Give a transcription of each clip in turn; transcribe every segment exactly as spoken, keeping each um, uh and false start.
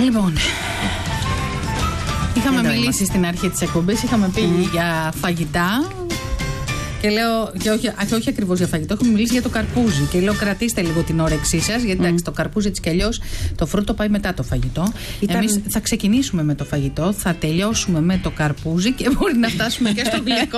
Λοιπόν, είχαμε μιλήσει είμαστε. στην αρχή της εκπομπής, είχαμε πει mm. για φαγητά. Και λέω, και όχι, όχι ακριβώς για φαγητό, έχουμε μιλήσει για το καρπούζι. Και λέω, κρατήστε λίγο την όρεξή σας, γιατί mm. εντάξει, το καρπούζι έτσι κι αλλιώς το φρούτο πάει μετά το φαγητό. Ήταν... Εμείς θα ξεκινήσουμε με το φαγητό, θα τελειώσουμε με το καρπούζι και μπορεί να φτάσουμε και στο γλυκό.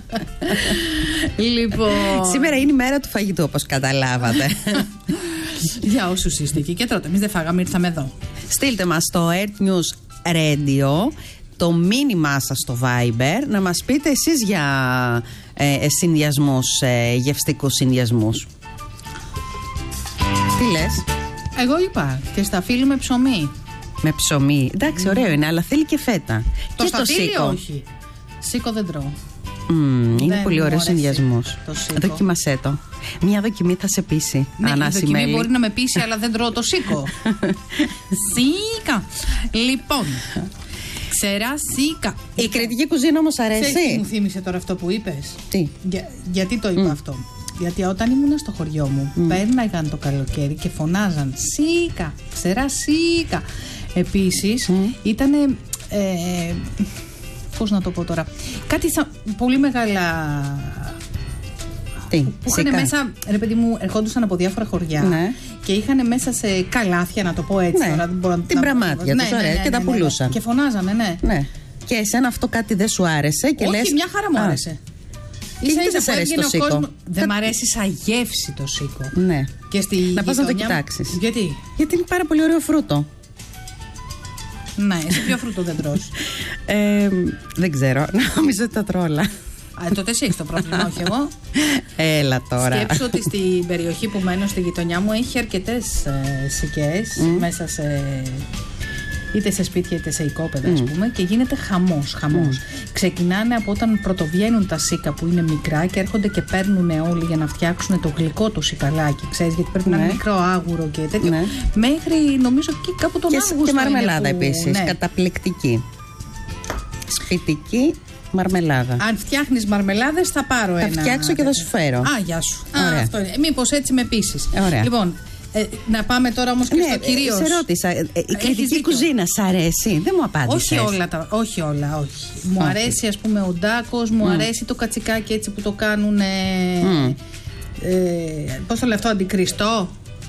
Λοιπόν. Σήμερα είναι η μέρα του φαγητού, όπως καταλάβατε. Για όσους είστε εκεί και τρώτε. Εμείς δεν φάγαμε, ήρθαμε εδώ. Στείλτε μας στο Earth News Radio το μήνυμά σας στο Viber να μας πείτε εσείς για ε, συνδυασμούς, ε, γευστικούς συνδυασμούς. Τι λες? Εγώ είπα και σταφύλι με ψωμί. Με ψωμί, εντάξει, ωραίο είναι, αλλά θέλει και φέτα. Το και σταφύλι το σίκο. Όχι. Σίκο δεν τρώω. Mm, είναι δεν πολύ ωραίο συνδυασμός. Το δοκιμασέ το. Μια δοκιμή θα σε πείσει. Ναι, η δοκιμή μέλη. Μπορεί να με πείσει, αλλά δεν τρώω το σίκο. Σίκα. Λοιπόν, ξερά σίκα. Η κριτική κουζίνα όμως αρέσει. Ξέρεις τι μου θύμισε τώρα αυτό που είπες? Τι? Για, γιατί το είπα mm. αυτό? Γιατί όταν ήμουν στο χωριό μου, mm. πέρναγαν το καλοκαίρι και φωνάζαν σίκα, ξερά σίκα. Επίσης, mm. ήταν. Ε, πώς να το πω τώρα? Κάτι σαν πολύ μεγάλα. Τι, που είχαν μέσα, ρε παιδί μου, ερχόντουσαν από διάφορα χωριά, ναι. Και είχαν μέσα σε καλάθια, να το πω έτσι. Ναι. Τώρα, δεν μπορώ να, την να, πραμάτια ναι, τους, ναι, ωραία, ναι, ναι, και ναι, τα πουλούσαν. Ναι, και φωνάζανε, ναι. ναι. Και εσένα αυτό κάτι δεν σου άρεσε και όχι, λες. μια χαρά μου α, άρεσε. Και γιατί δεν σ' αρέσει το σίκο? Κόσμο... Δεν μ' αρέσει σαν γεύση το σίκο. Ναι. Και στη να πας να το μου... κοιτάξεις. Γιατί? Γιατί είναι πάρα πολύ ωραίο φρούτο. Ναι, εσύ ποιο φρούτο δεν τρως? ε, δεν ξέρω, νομίζω ότι τα τρώω όλα. Α, τότε εσύ έχεις το πρόβλημα, όχι εγώ. Έλα τώρα. Σκέψου ότι στην περιοχή που μένω, στη γειτονιά μου, έχει αρκετές ε, σικές mm. μέσα σε. Είτε σε σπίτια είτε σε οικόπεδα, mm. ας πούμε, και γίνεται χαμός, χαμός. Mm. Ξεκινάνε από όταν πρωτοβγαίνουν τα σίκα που είναι μικρά και έρχονται και παίρνουν όλοι για να φτιάξουν το γλυκό το σικαλάκι, ξέρεις, γιατί πρέπει mm. να είναι μικρό άγουρο και τέτοιο. Mm. Μέχρι νομίζω και κάπου τον Αύγουστο. Και μαρμελάδα που... επίσης, ναι. Καταπληκτική. Σπιτική μαρμελάδα. Αν φτιάχνεις μαρμελάδες θα πάρω θα ένα. Θα φτιάξω και θα σου φέρω. Α, γεια σου. Α, αυτό είναι. Μήπως έτσι με πείσεις. Ωραία. Λοιπόν, Ε, να πάμε τώρα όμως και ναι, στο κυρίως. Σε ρώτησα, ε, η κριτική κουζίνα σ' αρέσει? Δεν μου απάντησες. Όχι όλα, τα, όχι όλα, όχι. Μου όχι. αρέσει ας πούμε ο ντάκος, μου mm. αρέσει το κατσικάκι έτσι που το κάνουν. Ε, mm. ε, πώς το λέω αυτό, αντικριστό.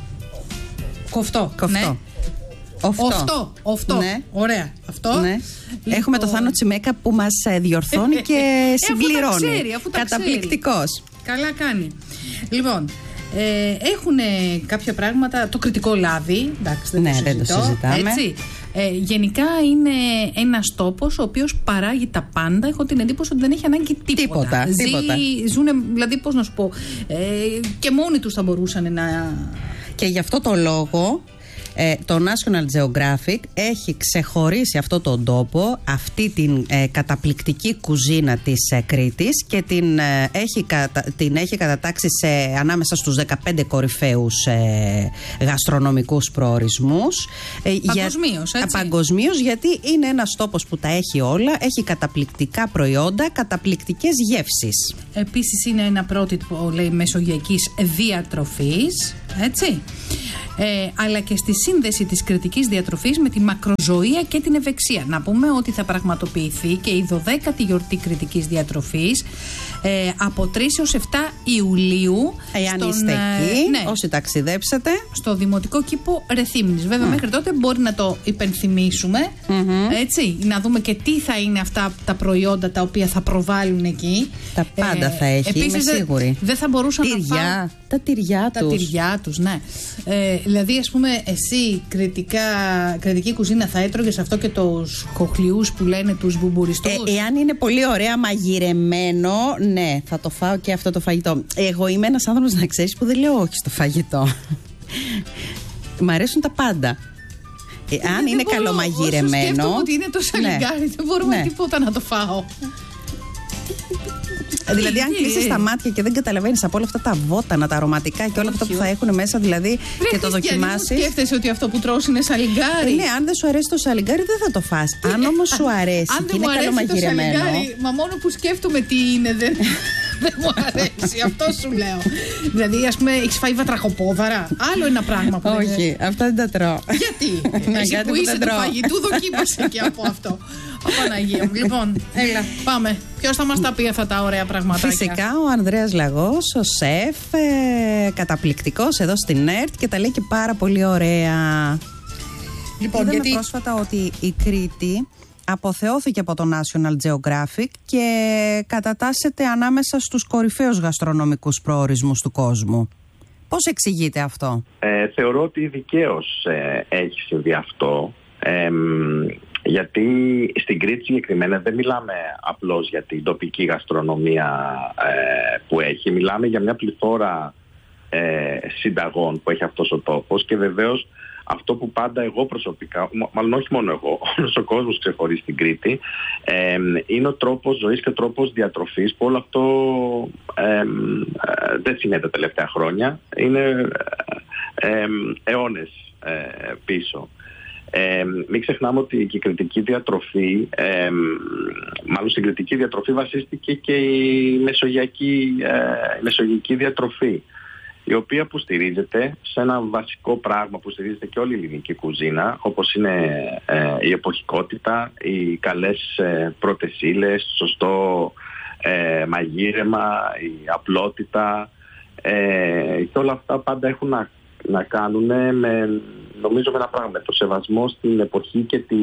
Κοφτό. Κοφτό. Ναι. Οφτό. Οφτό. Οφτό. Ναι. Ωραία. Αυτό. Ναι. Λοιπόν... Έχουμε το Θάνο Τσιμέκα που μας διορθώνει και συμπληρώνει. Αφού τα ξέρει, αφού τα καταπληκτικός. Ξέρει. Καλά κάνει. Λοιπόν, ε, έχουν κάποια πράγματα. Το κριτικό λάδι. Εντάξει, δεν, ναι, το, δεν το συζητάμε. Έτσι. Ε, γενικά είναι ένας τόπος ο οποίος παράγει τα πάντα. Έχω την εντύπωση ότι δεν έχει ανάγκη τίποτα. Τίποτα. Ζή, τίποτα. Ζούνε, δηλαδή, πώς να σου πω, ε, και μόνοι τους θα μπορούσαν να. Και γι' αυτό το λόγο. Ε, το National Geographic έχει ξεχωρίσει αυτό τον τόπο, αυτή την ε, καταπληκτική κουζίνα της ε, Κρήτης και την, ε, έχει κατα, την έχει κατατάξει σε, ανάμεσα στους δεκαπέντε κορυφαίους ε, γαστρονομικούς προορισμούς. Ε, παγκοσμίως, έτσι. Παγκοσμίως, γιατί είναι ένας τόπος που τα έχει όλα, έχει καταπληκτικά προϊόντα, καταπληκτικές γεύσεις. Επίσης είναι ένα πρότυπο, λέει, μεσογειακής διατροφής, έτσι. Ε, αλλά και στη σύνδεση της κρητικής διατροφής με τη μακροζωία και την ευεξία. Να πούμε ότι θα πραγματοποιηθεί και η δωδέκατη γιορτή κρητικής διατροφής ε, από τρεις έως επτά Ιουλίου. Εάν στον, είστε εκεί, ναι, όσοι ταξιδέψετε. Στο Δημοτικό Κήπο Ρεθύμνης. Βέβαια, mm. μέχρι τότε μπορεί να το υπενθυμίσουμε. Mm-hmm. Έτσι, να δούμε και τι θα είναι αυτά τα προϊόντα τα οποία θα προβάλλουν εκεί. Τα πάντα ε, θα έχει, επίσης, είμαι σίγουρη. Δεν θα μπορούσαν τυριά, να φάω... τα τυριά τους. Τα τυριά τους, ναι. Ε, δηλαδή, ας πούμε, εσύ κριτικά, κριτική κουζίνα θα έτρωγες αυτό και τους κοχλιούς που λένε, τους μπουμπουριστούς? Ε, εάν είναι πολύ ωραία μαγειρεμένο, ναι, θα το φάω και αυτό το φαγητό. Εγώ είμαι ένας άνθρωπος, να ξέρεις, που δεν λέω όχι στο φαγητό. Μ' αρέσουν τα πάντα. Ε, αν δεν είναι μπορώ, καλομαγειρεμένο. Όσο σκέφτομαι ότι είναι το σαλιγκάρι, ναι, δεν μπορούμε ναι. τίποτα να το φάω. Δηλαδή, αν κλείσεις τα μάτια και δεν καταλαβαίνεις από όλα αυτά τα βότανα, τα αρωματικά και όλα αυτά που θα έχουν μέσα, δηλαδή Βρε, και το δοκιμάσεις. Σκέφτεσαι ότι αυτό που τρως είναι σαλιγκάρι? Ναι, αν δεν σου αρέσει το σαλιγκάρι, δεν θα το φας. Αν όμως σου αρέσει αν και είναι καλομαγειρεμένο. Μα μόνο που σκέφτομαι τι είναι, δεν. Δεν μου αρέσει, αυτό σου λέω. Δηλαδή, ας πούμε, έχεις φάει βατραχοπόδαρα. Άλλο ένα πράγμα που. Όχι, δεν... αυτά δεν τα τρώω. Γιατί? Εσύ που είσαι του φαγητού, δοκίμασε και από αυτό. Ω Παναγία μου. Λοιπόν, έλα, πάμε. Ποιος θα μας τα πει αυτά τα ωραία πραγματάκια? Φυσικά ο Ανδρέας Λαγός, ο σεφ, ε, καταπληκτικός εδώ στην ΕΡΤ και τα λέει και πάρα πολύ ωραία. Λοιπόν, είδαμε γιατί... πρόσφατα ότι η Κρήτη αποθεώθηκε από το National Geographic και κατατάσσεται ανάμεσα στους κορυφαίους γαστρονομικούς προορισμούς του κόσμου. Πώς εξηγείται αυτό? Ε, θεωρώ ότι δικαίως ε, έχει συμβεί αυτό. Ε, γιατί στην Κρήτη συγκεκριμένα δεν μιλάμε απλώς για την τοπική γαστρονομία ε, που έχει. Μιλάμε για μια πληθώρα ε, συνταγών που έχει αυτός ο τόπος και βεβαίως αυτό που πάντα εγώ προσωπικά, μάλλον όχι μόνο εγώ, όλος ο κόσμος ξεχωρίζει στην Κρήτη, ε, είναι ο τρόπος ζωής και ο τρόπος διατροφής που όλο αυτό ε, ε, δεν συνέβη τα τελευταία χρόνια. Είναι ε, ε, αιώνες ε, πίσω. Ε, μην ξεχνάμε ότι η κρητική διατροφή, ε, μάλλον στην κρητική διατροφή βασίστηκε και η μεσογειακή, ε, η μεσογειακή διατροφή, η οποία που στηρίζεται σε ένα βασικό πράγμα που στηρίζεται και όλη η ελληνική κουζίνα, όπως είναι ε, η εποχικότητα, οι καλές ε, πρώτες ύλες, σωστό ε, μαγείρεμα, η απλότητα ε, και όλα αυτά πάντα έχουν να, να κάνουν με, νομίζω με ένα πράγμα, με το σεβασμό στην εποχή και τη,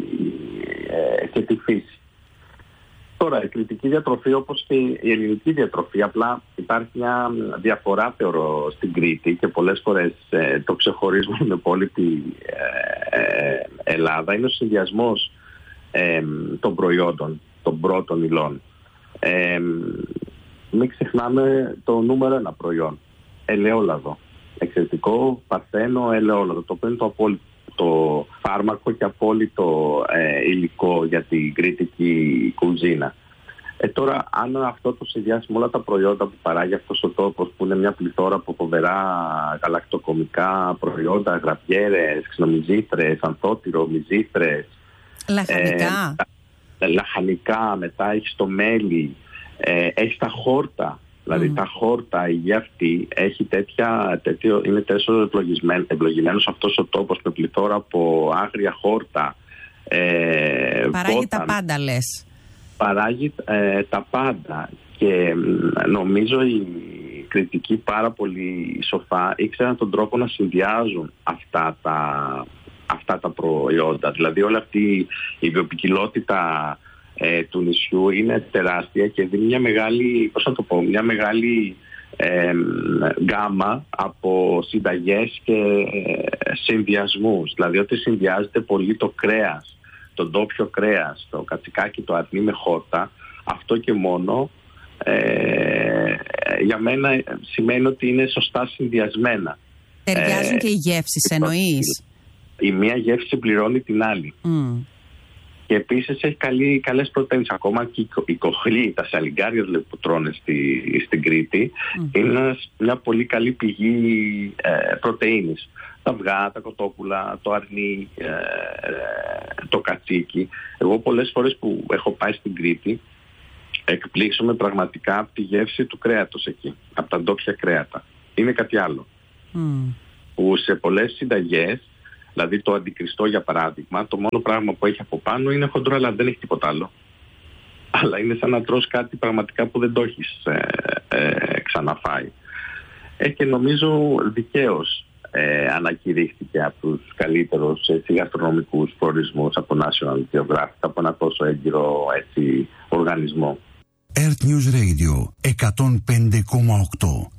ε, και τη φύση. Τώρα, η κρητική διατροφή, όπως και η ελληνική διατροφή, απλά υπάρχει μια διαφορά, θεωρώ, στην Κρήτη και πολλές φορές ε, το ξεχωρίζουμε με υπόλοιπη ε, ε, Ελλάδα, είναι ο συνδυασμός ε, των προϊόντων, των πρώτων υλών. Ε, μην ξεχνάμε το νούμερο ένα προϊόν, ελαιόλαδο. Εξαιρετικό, παρθένο ελαιόλαδο, το οποίο είναι το απόλυτο το φάρμακο και απόλυτο ε, υλικό για την κρήτικη κουζίνα. Ε, τώρα, αν αυτό το συνδυάσουμε όλα τα προϊόντα που παράγει αυτός ο τόπος, που είναι μια πληθώρα από φοβερά γαλακτοκομικά προϊόντα, γραβιέρες, ξινομυζήθρες, ανθότυρο, μυζήθρες, λαχανικά, ε, λαχανικά, μετά έχει το μέλι, ε, έχει τα χόρτα. Δηλαδή mm. τα χόρτα, η γη αυτή έχει τέτοια, τέτοιο, είναι τόσο ευλογημένος αυτός ο τόπος με πληθώρα από άγρια χόρτα. Ε, παράγει βόταν, τα πάντα λες. Παράγει ε, τα πάντα και νομίζω οι κριτικοί πάρα πολύ σοφά ήξεραν τον τρόπο να συνδυάζουν αυτά τα, αυτά τα προϊόντα. Δηλαδή όλη αυτή η βιοποικιλότητα Ε, του νησιού είναι τεράστια και δίνει μια μεγάλη, πώς να το πω, μια μεγάλη ε, γκάμα από συνταγές και ε, συνδυασμούς. Δηλαδή ότι συνδυάζεται πολύ το κρέας, το ντόπιο κρέας, το κατσικάκι, το αρνί με χόρτα, αυτό και μόνο ε, για μένα σημαίνει ότι είναι σωστά συνδυασμένα. Ταιριάζουν ε, και οι γεύσεις, εννοείς? Η μία γεύση πληρώνει την άλλη. Mm. Και επίσης έχει καλή, καλές πρωτεΐνες. Ακόμα και οι κοχλοί, τα σαλιγκάρια που τρώνε στη, στην Κρήτη, mm. είναι μια πολύ καλή πηγή ε, πρωτεΐνης. Τα αυγά, τα κοτόπουλα, το αρνί, ε, το κατσίκι. Εγώ πολλές φορές που έχω πάει στην Κρήτη, εκπλήξωμαι πραγματικά από τη γεύση του κρέατος εκεί, από τα ντόπια κρέατα. Είναι κάτι άλλο. Mm. Που σε πολλές συνταγές, δηλαδή το αντικριστό για παράδειγμα, το μόνο πράγμα που έχει από πάνω είναι χοντρό, αλλά δεν έχει τίποτα άλλο. Αλλά είναι σαν να τρως κάτι πραγματικά που δεν το έχεις ε, ε, ξαναφάει. Ε, και νομίζω δικαίως ε, ανακηρύχθηκε από τους καλύτερους έτσι, γαστρονομικούς προορισμούς από το National Geographic, από ένα τόσο έγκυρο έτσι, οργανισμό. ΕΡΤ News Radio εκατόν πέντε κόμμα οκτώ.